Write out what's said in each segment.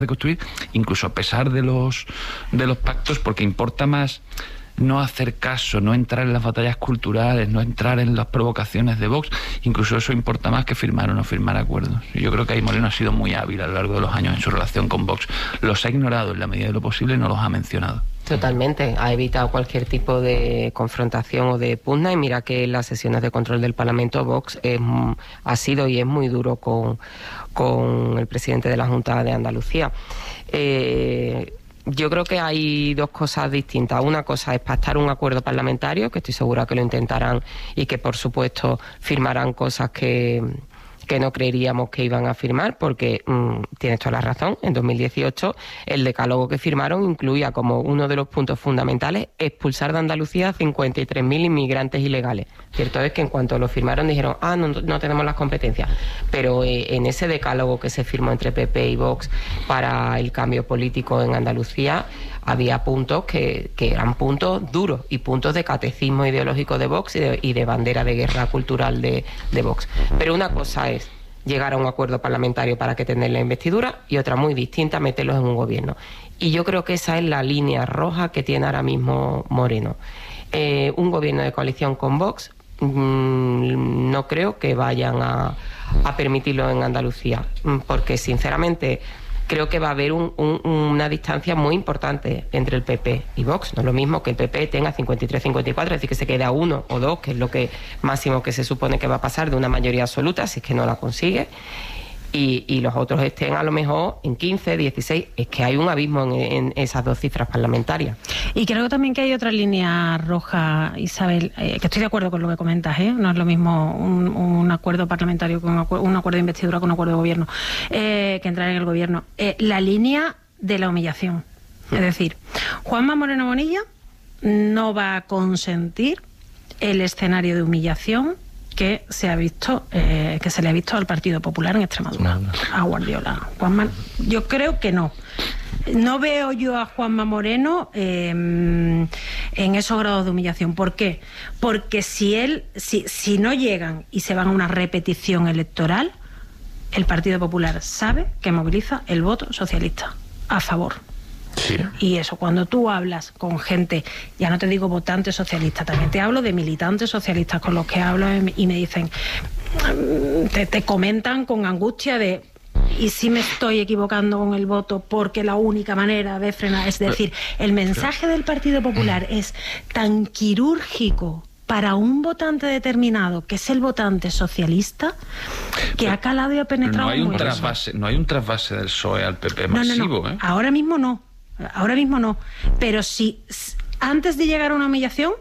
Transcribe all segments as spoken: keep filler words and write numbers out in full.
de construir, incluso a pesar de los de los pactos, porque importa más no hacer caso, no entrar en las batallas culturales, no entrar en las provocaciones de Vox. Incluso eso importa más que firmar o no firmar acuerdos. Y yo creo que ahí Moreno ha sido muy hábil a lo largo de los años en su relación con Vox. Los ha ignorado en la medida de lo posible, no los ha mencionado. Totalmente, ha evitado cualquier tipo de confrontación o de pugna, y mira que en las sesiones de control del Parlamento Vox es, ha sido y es muy duro con, con el presidente de la Junta de Andalucía. Eh, yo creo que hay dos cosas distintas. Una cosa es pactar un acuerdo parlamentario, que estoy segura que lo intentarán y que por supuesto firmarán cosas que... que no creeríamos que iban a firmar, porque mmm, tienes toda la razón. En dos mil dieciocho el decálogo que firmaron incluía como uno de los puntos fundamentales expulsar de Andalucía a cincuenta y tres mil inmigrantes ilegales. Cierto es que en cuanto lo firmaron dijeron, ah, no, no tenemos las competencias, pero eh, en ese decálogo que se firmó entre P P y Vox para el cambio político en Andalucía había puntos que, que eran puntos duros y puntos de catecismo ideológico de Vox y de, y de bandera de guerra cultural de, de Vox. Pero una cosa es llegar a un acuerdo parlamentario para que tengan la investidura y otra muy distinta, meterlos en un gobierno. Y yo creo que esa es la línea roja que tiene ahora mismo Moreno. Eh, un gobierno de coalición con Vox, mmm, no creo que vayan a, a permitirlo en Andalucía, porque sinceramente creo que va a haber un, un, una distancia muy importante entre el P P y Vox. No es lo mismo que el P P tenga cincuenta y tres, cincuenta y cuatro, es decir, que se quede a uno o dos, que es lo que máximo que se supone que va a pasar de una mayoría absoluta, si es que no la consigue, y, y los otros estén a lo mejor en quince, dieciséis. Es que hay un abismo en, en esas dos cifras parlamentarias. Y creo también que hay otra línea roja, Isabel, eh, que estoy de acuerdo con lo que comentas, ¿eh? No es lo mismo un, un acuerdo parlamentario con un acuerdo, un acuerdo de investidura con un acuerdo de gobierno, eh, que entrar en el gobierno. Eh, la línea de la humillación. Es decir, Juanma Moreno Bonilla no va a consentir el escenario de humillación que se ha visto, eh, que se le ha visto al Partido Popular en Extremadura, a Guardiola. Juanma, yo creo que no. No veo yo a Juanma Moreno eh, en esos grados de humillación. ¿Por qué? Porque si él, si, si no llegan y se van a una repetición electoral, el Partido Popular sabe que moviliza el voto socialista a favor. Sí. Y eso, cuando tú hablas con gente, ya no te digo votantes socialistas, también te hablo de militantes socialistas con los que hablo y me dicen, te, te comentan con angustia de, ¿y si me estoy equivocando con el voto? Porque la única manera de frenar, es decir, el mensaje del Partido Popular es tan quirúrgico para un votante determinado, que es el votante socialista, que pero, ha calado y ha penetrado. No hay un muy trasvase, no hay un trasvase del P S O E al P P no, masivo, no, no. ¿eh? Ahora mismo no. Ahora mismo no. Pero si antes de llegar a una humillación,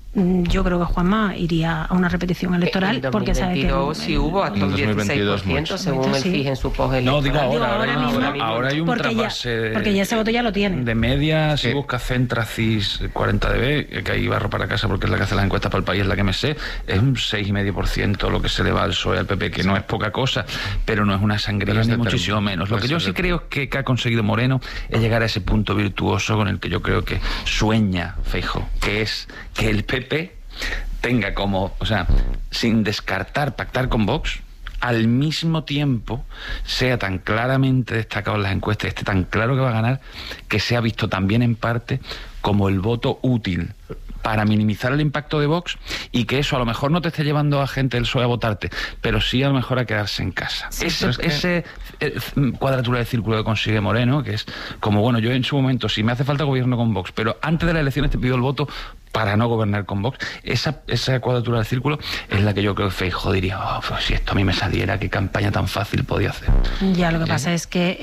yo creo que Juanma iría a una repetición electoral, porque sabe que sí hubo hasta un dieciséis por ciento según el F I J en su post electoral. No, digo ahora, digo, ahora, ahora, mismo, ahora, ahora hay un porque trasvase ya, porque ya ese voto ya lo tiene. De media, sí. Si busca Centra, C I S, cuarenta D B, que ahí barro para casa porque es la que hace las encuestas para el país, es la que me sé, es un seis coma cinco por ciento lo que se le va al P S O E, al P P, que sí. No es poca cosa, pero no es una sangría ni muchísimo menos. Lo que yo sí creo que, que ha conseguido Moreno es llegar a ese punto virtuoso con el que yo creo que sueña Feijóo, que es que el P P tenga como, o sea, sin descartar pactar con Vox, al mismo tiempo sea tan claramente destacado en las encuestas, esté tan claro que va a ganar, que se ha visto también en parte como el voto útil para minimizar el impacto de Vox, y que eso a lo mejor no te esté llevando a gente del P S O E a votarte, pero sí a lo mejor a quedarse en casa. Sí, ese es que... ese eh, cuadratura de círculo que consigue Moreno, que es como, bueno, yo en su momento, si me hace falta gobierno con Vox, pero antes de las elecciones te pido el voto para no gobernar con Vox, esa, esa cuadratura del círculo es la que yo creo que Feijóo diría, oh, pues si esto a mí me saliera, qué campaña tan fácil podía hacer. Ya, lo que ¿Eh? pasa es que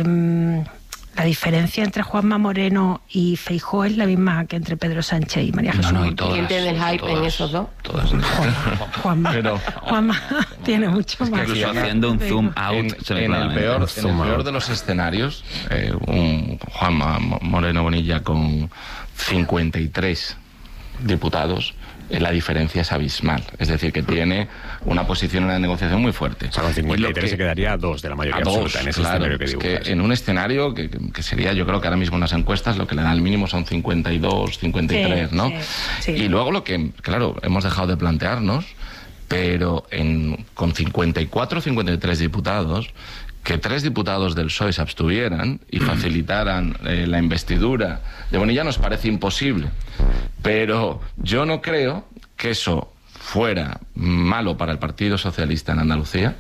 eh, la diferencia entre Juanma Moreno y Feijóo es la misma que entre Pedro Sánchez y María Jesús. No, no, y todas, ¿quién tiene el hype todas, en esos dos? Todas. Juanma, Pero, Juanma tiene mucho más. Incluso haciendo un zoom out. En, se me en, el peor, en el peor de los escenarios, eh, un Juanma Moreno Bonilla con cincuenta y tres diputados, eh, la diferencia es abismal. Es decir, que tiene una posición en la negociación muy fuerte. O sea, con cincuenta y tres que, se quedaría a dos de la mayoría dos, absoluta en ese claro, escenario que es dibujas. que en un escenario que, que sería, yo creo que ahora mismo en las encuestas lo que le da el mínimo son cincuenta y dos, cincuenta y tres, sí, ¿no? Sí, sí. Y luego lo que, claro, hemos dejado de plantearnos, pero en, con cincuenta y cuatro, cincuenta y tres diputados, que tres diputados del P S O E se abstuvieran y facilitaran eh, la investidura de Bonilla nos parece imposible. Pero yo no creo que eso fuera malo para el Partido Socialista en Andalucía,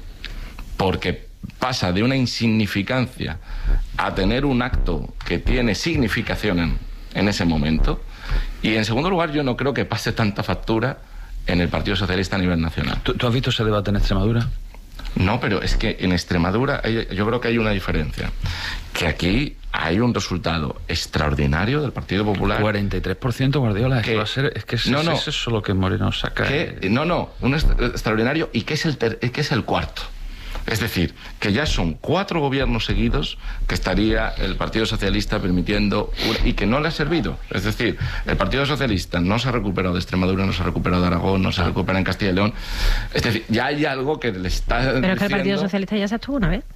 porque pasa de una insignificancia a tener un acto que tiene significación en, en ese momento. Y en segundo lugar, yo no creo que pase tanta factura en el Partido Socialista a nivel nacional. ¿Tú, tú has visto ese debate en Extremadura? No, pero es que en Extremadura hay, yo creo que hay una diferencia. Que aquí hay un resultado extraordinario del Partido Popular. cuarenta y tres por ciento Guardiola. Que, que va a ser, es que es, no, no, es eso lo que Moreno saca. Que, no, no, un extraordinario y que es el, ter, que es el cuarto. Es decir, que ya son cuatro gobiernos seguidos que estaría el Partido Socialista permitiendo y que no le ha servido. Es decir, el Partido Socialista no se ha recuperado de Extremadura, no se ha recuperado de Aragón, no se recupera en Castilla y León. Es decir, ya hay algo que le está Pero diciendo... es que el Partido Socialista ya se estuvo una vez.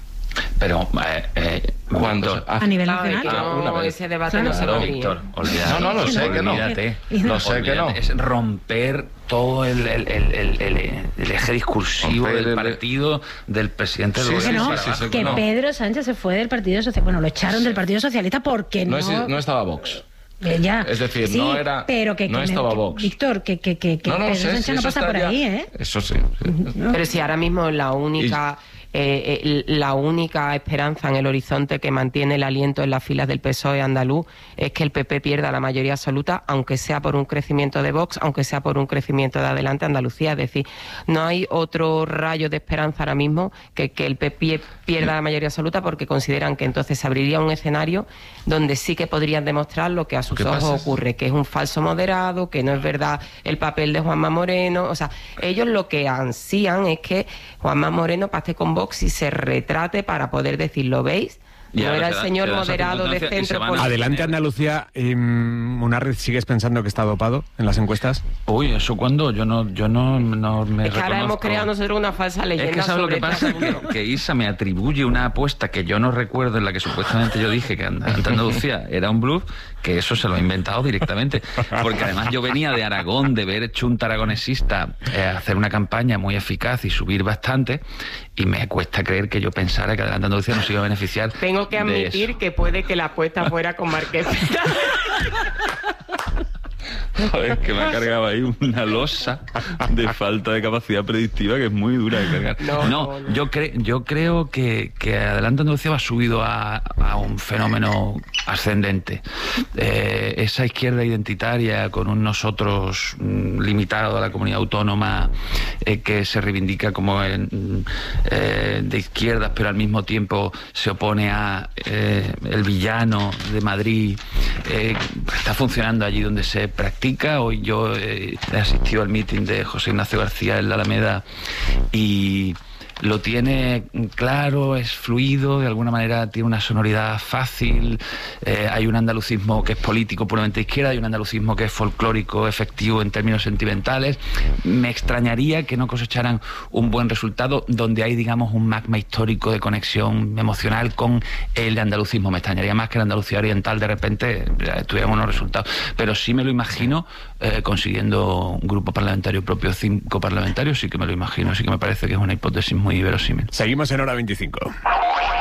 Pero, eh, eh, cuando Víctor, a nivel Claro, nacional. que no, una vez. ese debate Claro. no se Claro, va a Víctor, olvídate. No, no, lo sé que no. Olvídate. Lo sé que no. Es romper todo el, el, el, el, el, el eje discursivo Romper del el- partido del presidente del Sí, Que gobierno. no, sí, sí, sí, que no. Pedro Sánchez se fue del Partido Socialista. Bueno, lo echaron del Partido Socialista porque no. No, es- no estaba Vox. Eh, ya. Es decir, Sí, no era- Pero que, no que estaba que- Vox. Víctor, que, que, que, que No, no, Pedro sé, Sánchez sí, no eso pasa por está ahí, ya- ¿eh? Eso sí. sí. Pero si ahora mismo la única eh, eh, la única esperanza en el horizonte que mantiene el aliento en las filas del P S O E andaluz es que el P P pierda la mayoría absoluta, aunque sea por un crecimiento de Vox, aunque sea por un crecimiento de Adelante Andalucía. Es decir, no hay otro rayo de esperanza ahora mismo que que el P P pierda la mayoría absoluta, porque consideran que entonces se abriría un escenario donde sí que podrían demostrar lo que a sus ¿Qué ojos pasa? ocurre, que es un falso moderado, que no es verdad el papel de Juanma Moreno. O sea, ellos lo que ansían es que Juanma Moreno pacte con Vox y se retrate para poder decir, ¿lo veis? Y No ahora era el se da- señor se da esa moderado de circunstancia y se centro van a- político. Adelante Andalucía, eh, Munarriz, ¿sigues pensando que está dopado en las encuestas? Uy, ¿eso cuándo? Yo no, yo no, no me Es que ahora hemos reconozco. creado nosotros una falsa leyenda Es que ¿sabes lo sobre que este pasa? Que, asunto. que Isa me atribuye una apuesta que yo no recuerdo, en la que supuestamente yo dije que Adelante Andalucía era un bluff, que eso se lo ha inventado directamente. Porque además yo venía de Aragón, de ver Chunta aragonesista eh, hacer una campaña muy eficaz y subir bastante, y me cuesta creer que yo pensara que Adelante Andalucía nos iba a beneficiar. Tengo que de admitir eso. que puede que la apuesta fuera con Marqués. Joder, que me ha cargado ahí una losa de falta de capacidad predictiva que es muy dura de cargar. No, No, no, no. Yo, cre yo creo que, que Adelante Andalucía va subido a, a un fenómeno ascendente. Eh, esa izquierda identitaria con un nosotros mm, limitado a la comunidad autónoma, eh, que se reivindica como en, eh, de izquierdas, pero al mismo tiempo se opone a eh, el villano de Madrid, eh, está funcionando allí donde se practica. Hoy yo eh, he asistido al meeting de José Ignacio García en la Alameda y lo tiene claro, es fluido, de alguna manera tiene una sonoridad fácil. Eh, hay un andalucismo que es político puramente izquierda, hay un andalucismo que es folclórico, efectivo en términos sentimentales. Me extrañaría que no cosecharan un buen resultado donde hay, digamos, un magma histórico de conexión emocional con el andalucismo. Me extrañaría más que la Andalucía Oriental de repente eh, tuviera unos resultados. Pero sí me lo imagino eh, consiguiendo un grupo parlamentario propio, cinco parlamentarios, sí que me lo imagino, sí que me parece que es una hipótesis muy verosímil. Seguimos en Hora veinticinco.